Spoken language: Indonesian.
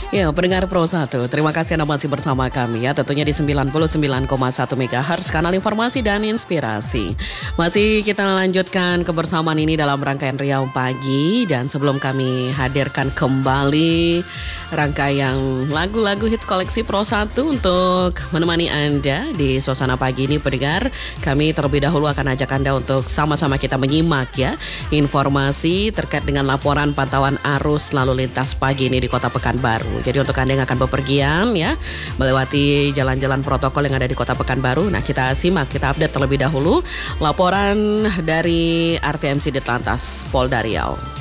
Ya, pendengar Pro 1, terima kasih Anda masih bersama kami ya, tentunya di 99,1 MHz, kanal informasi dan inspirasi. Masih kita lanjutkan kebersamaan ini dalam rangkaian Riau Pagi, dan sebelum kami hadirkan kembali rangkaian lagu-lagu hits koleksi Pro 1 untuk menemani Anda di suasana pagi ini, pendengar, kami terlebih dahulu akan ajak Anda untuk sama-sama kita menyimak ya informasi terkait dengan laporan pantauan arus lalu lintas pagi ini di Kota Pekanbaru. Jadi untuk Anda yang akan bepergian ya, melewati jalan-jalan protokol yang ada di Kota Pekanbaru, nah kita simak, kita update terlebih dahulu laporan dari RTMC Ditlantas Polda Riau.